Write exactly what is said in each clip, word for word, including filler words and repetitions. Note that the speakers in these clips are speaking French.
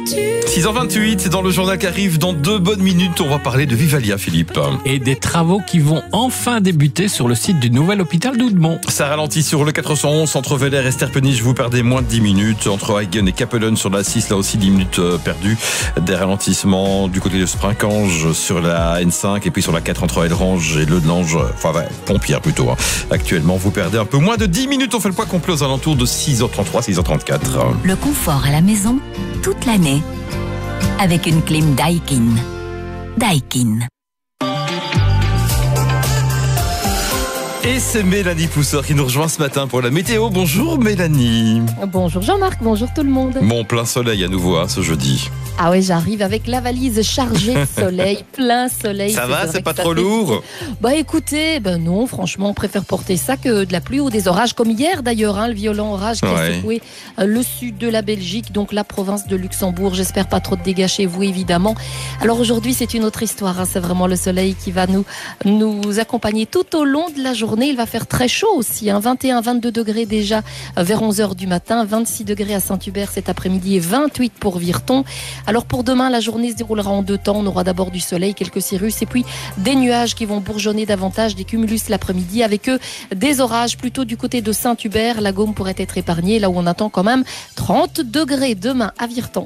six heures vingt-huit, dans le journal qui arrive dans deux bonnes minutes, on va parler de Vivalia, Philippe. Et des travaux qui vont enfin débuter sur le site du nouvel hôpital d'Oudemont. Ça ralentit sur le quatre cent onze, entre Vélère et Sterpenich, vous perdez moins de dix minutes. Entre Hagen et Capellen sur la six, là aussi dix minutes perdues. Des ralentissements du côté de Sprincange sur la N cinq et puis sur la quatre entre Elrange et Le Delange, enfin ouais, Pompière plutôt. Hein. Actuellement, vous perdez un peu moins de dix minutes. On fait le point complet aux alentours de six heures trente-trois, six heures trente-quatre. Le confort à la maison, toute l'année, avec une clim Daikin. Daikin. Et c'est Mélanie Pousseur qui nous rejoint ce matin pour la météo. Bonjour Mélanie. Bonjour Jean-Marc, bonjour tout le monde. Bon, plein soleil à nouveau hein, ce jeudi. Ah ouais, j'arrive avec la valise chargée de soleil, plein soleil. Ça va, c'est pas trop fait... lourd? Bah écoutez, ben non, franchement, on préfère porter ça que de la pluie ou des orages, comme hier d'ailleurs, hein, le violent orage qui ouais. a secoué le sud de la Belgique, donc la province de Luxembourg. J'espère pas trop de dégâts chez vous, évidemment. Alors aujourd'hui, c'est une autre histoire, hein. C'est vraiment le soleil qui va nous, nous accompagner tout au long de la journée. Il va faire très chaud aussi, hein, vingt et un à vingt-deux degrés déjà vers onze heures du matin, vingt-six degrés à Saint-Hubert cet après-midi et vingt-huit pour Virton. Alors pour demain, la journée se déroulera en deux temps. On aura d'abord du soleil, quelques cirrus et puis des nuages qui vont bourgeonner davantage, des cumulus l'après-midi. Avec eux, des orages plutôt du côté de Saint-Hubert. La Gaume pourrait être épargnée, là où on attend quand même trente degrés demain à Virton.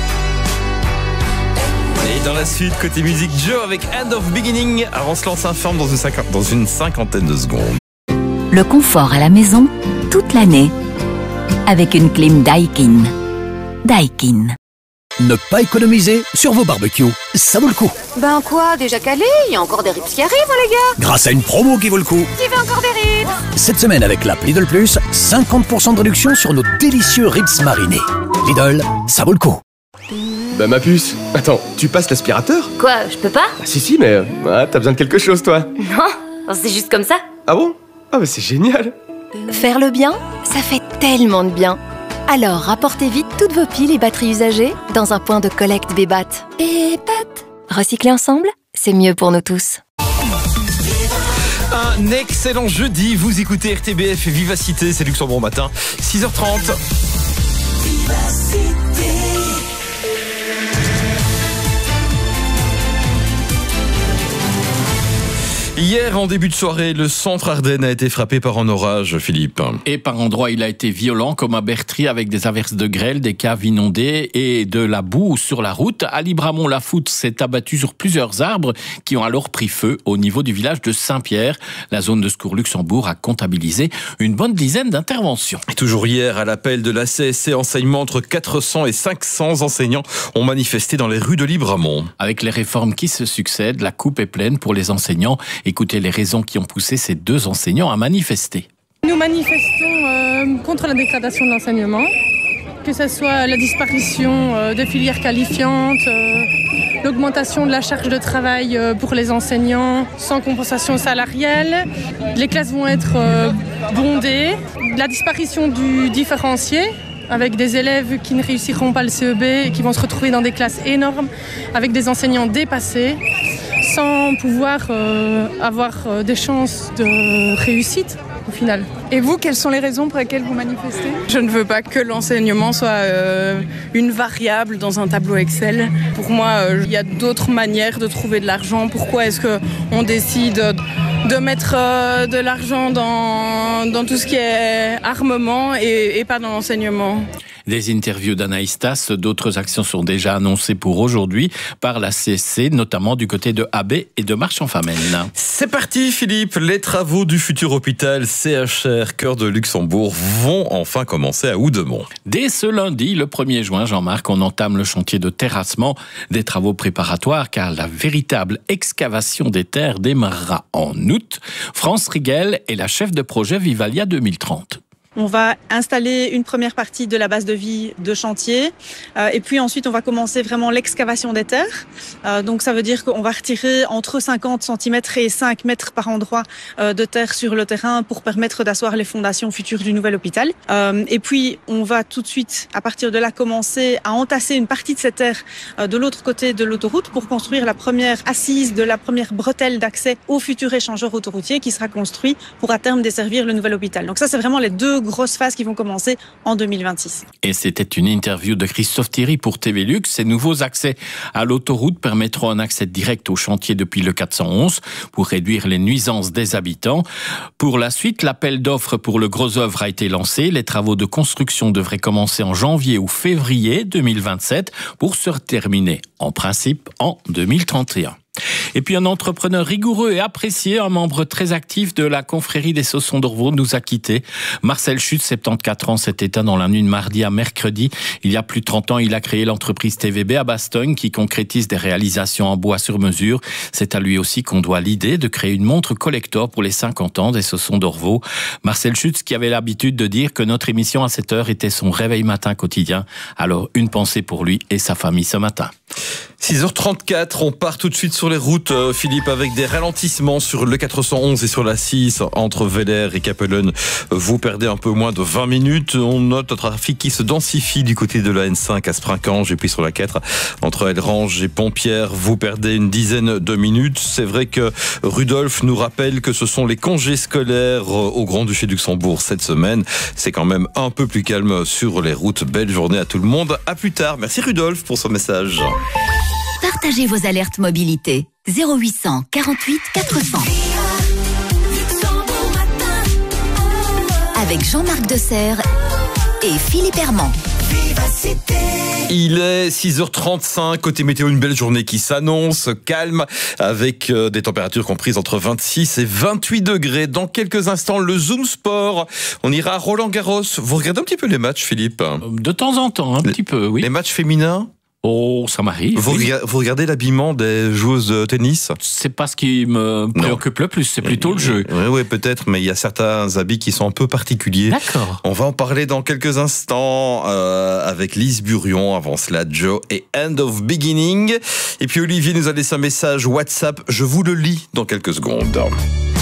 Et dans la suite, côté musique, Joe avec End of Beginning. Avant cela, on s'informe dans une, cinquantaine, dans une cinquantaine de secondes. Le confort à la maison, toute l'année, avec une clim Daikin. Daikin. Ne pas économiser sur vos barbecues, ça vaut le coup. Ben quoi, déjà calé? Il y a encore des ribs qui arrivent, les gars. Grâce à une promo qui vaut le coup. Qui veut encore des ribs? Cette semaine avec l'app Lidl Plus, cinquante pour cent de réduction sur nos délicieux ribs marinés. Lidl, ça vaut le coup. Bah ma puce, attends, tu passes l'aspirateur? Quoi, je peux pas? Ah si si, mais ah, t'as besoin de quelque chose toi. Non, c'est juste comme ça. Ah bon? Ah bah c'est génial. Faire le bien, ça fait tellement de bien. Alors rapportez vite toutes vos piles et batteries usagées dans un point de collecte Bébat. Bébat. Recycler ensemble, c'est mieux pour nous tous. Un excellent jeudi, vous écoutez R T B F et Vivacité, c'est Luxembourg matin, six heures trente. Vivacité. Hier, en début de soirée, le centre Ardennes a été frappé par un orage, Philippe. Et par endroits, il a été violent, comme à Bertry, avec des averses de grêle, des caves inondées et de la boue sur la route. À Libramont, la foudre s'est abattue sur plusieurs arbres qui ont alors pris feu au niveau du village de Saint-Pierre. La zone de secours Luxembourg a comptabilisé une bonne dizaine d'interventions. Et toujours hier, à l'appel de la C S C Enseignement, entre quatre cents et cinq cents enseignants ont manifesté dans les rues de Libramont. Avec les réformes qui se succèdent, la coupe est pleine pour les enseignants. Écoutez les raisons qui ont poussé ces deux enseignants à manifester. Nous manifestons euh, contre la dégradation de l'enseignement, que ce soit la disparition euh, de filières qualifiantes, euh, l'augmentation de la charge de travail euh, pour les enseignants sans compensation salariale. Les classes vont être euh, bondées, la disparition du différencié, avec des élèves qui ne réussiront pas le C E B et qui vont se retrouver dans des classes énormes, avec des enseignants dépassés, sans pouvoir euh, avoir euh, des chances de réussite au final. Et vous, quelles sont les raisons pour lesquelles vous manifestez? Je ne veux pas que l'enseignement soit euh, une variable dans un tableau Excel. Pour moi, euh, il y a d'autres manières de trouver de l'argent. Pourquoi est-ce qu'on décide de mettre euh, de l'argent dans, dans tout ce qui est armement et, et pas dans l'enseignement? Des interviews d'Anaïs Tass, d'autres actions sont déjà annoncées pour aujourd'hui par la C S C, notamment du côté de Abbé et de Marche-en-Famenne. C'est parti Philippe, les travaux du futur hôpital C H R Cœur de Luxembourg vont enfin commencer à Oudemont. Dès ce lundi, le premier juin, Jean-Marc, on entame le chantier de terrassement, des travaux préparatoires car la véritable excavation des terres démarrera en août. France Rigel est la chef de projet Vivalia deux mille trente. On va installer une première partie de la base de vie de chantier euh, et puis ensuite on va commencer vraiment l'excavation des terres. Euh, donc ça veut dire qu'on va retirer entre cinquante centimètres et cinq mètres par endroit euh, de terre sur le terrain pour permettre d'asseoir les fondations futures du nouvel hôpital. Euh, et puis on va tout de suite à partir de là commencer à entasser une partie de cette terre euh, de l'autre côté de l'autoroute pour construire la première assise de la première bretelle d'accès au futur échangeur autoroutier qui sera construit pour à terme desservir le nouvel hôpital. Donc ça c'est vraiment les deux grosses phases qui vont commencer en deux mille vingt-six. Et c'était une interview de Christophe Thierry pour T V Luxe. Ces nouveaux accès à l'autoroute permettront un accès direct au chantier depuis le quatre cent onze pour réduire les nuisances des habitants. Pour la suite, l'appel d'offres pour le gros œuvre a été lancé. Les travaux de construction devraient commencer en janvier ou février deux mille vingt-sept pour se terminer en principe en deux mille trente et un. Et puis un entrepreneur rigoureux et apprécié, un membre très actif de la confrérie des Saussons d'Orvaux nous a quittés. Marcel Schütz, soixante-quatorze ans, s'est éteint dans la nuit de mardi à mercredi. Il y a plus de trente ans, il a créé l'entreprise T V B à Bastogne qui concrétise des réalisations en bois sur mesure. C'est à lui aussi qu'on doit l'idée de créer une montre collector pour les cinquante ans des Saussons d'Orvaux. Marcel Schütz qui avait l'habitude de dire que notre émission à cette heure était son réveil matin quotidien. Alors une pensée pour lui et sa famille ce matin. six heures trente-quatre, on part tout de suite sur les routes, Philippe, avec des ralentissements sur le quatre cent onze et sur la six entre Villers et Capellen. Vous perdez un peu moins de vingt minutes. On note le trafic qui se densifie du côté de la N cinq à Sprincange et puis sur la quatre entre Elrange et Pompierre. Vous perdez une dizaine de minutes. C'est vrai que Rudolf nous rappelle que ce sont les congés scolaires au Grand-Duché de Luxembourg cette semaine. C'est quand même un peu plus calme sur les routes. Belle journée à tout le monde. À plus tard. Merci Rudolf pour ce message. Partagez vos alertes mobilité. zéro huit cent quarante-huit quatre cents. Avec Jean-Marc Desserre et Philippe Herman. Il est six heures trente-cinq, côté météo, une belle journée qui s'annonce, calme, avec des températures comprises entre vingt-six et vingt-huit degrés. Dans quelques instants, le Zoom Sport. On ira à Roland-Garros. Vous regardez un petit peu les matchs, Philippe ? De temps en temps, un les, petit peu, oui. Les matchs féminins ? Oh, ça m'arrive. Vous, oui. vous regardez l'habillement des joueuses de tennis ? C'est pas ce qui me préoccupe non. le plus, c'est plutôt le jeu. Oui, oui, peut-être, mais il y a certains habits qui sont un peu particuliers. D'accord. On va en parler dans quelques instants euh, avec Lise Burion. Avant cela, Joe et End of Beginning. Et puis Olivier nous a laissé un message WhatsApp. Je vous le lis dans quelques secondes.